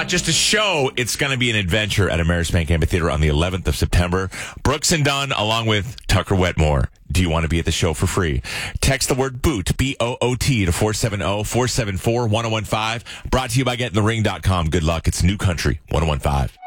not just a show, it's going to be an adventure at Amerispank Amphitheater on the 11th of September. Brooks and Dunn, along with Tucker Wetmore. Do you want to be at the show for free? Text the word BOOT, B-O-O-T, to 470-474-1015. Brought to you by GetInTheRing.com. Good luck. It's New Country 1015.